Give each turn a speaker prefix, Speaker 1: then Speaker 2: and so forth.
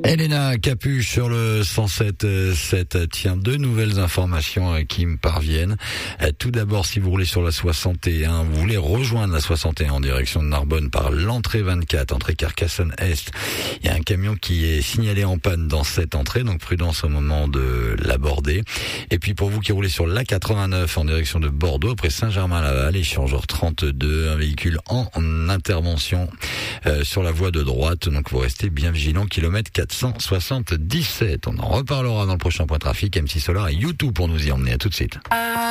Speaker 1: Elena Capuche sur le 107.7. Tiens, deux nouvelles informations qui me parviennent. Tout d'abord, si vous roulez sur la 61, vous voulez rejoindre la 61 en direction de Narbonne par l'entrée 24, entrée Carcassonne-Est. Il y a un camion qui est signalé en panne dans cette entrée, donc prudence au moment de l'aborder. Et puis pour vous qui roulez sur la 89 en direction de Bordeaux, après Saint-Germain-Laval, échangeur 32, un véhicule en intervention sur la voie de droite, donc vous restez bien vigilant, kilomètre 477. On en reparlera dans le prochain point trafic. MC Solar et YouTube pour nous y emmener. À tout de suite.